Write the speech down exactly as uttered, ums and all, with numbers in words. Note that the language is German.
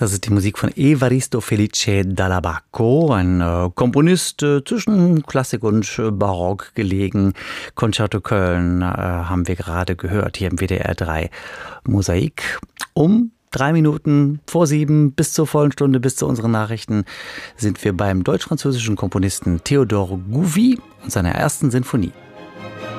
Das ist die Musik von Evaristo Felice Dall'Abbacco, ein äh, Komponist äh, zwischen Klassik und äh, Barock gelegen. Concerto Köln äh, haben wir gerade gehört, hier im W D R drei Mosaik. Um drei Minuten vor sieben bis zur vollen Stunde, bis zu unseren Nachrichten, sind wir beim deutsch-französischen Komponisten Theodore Gouvy und seiner ersten Sinfonie.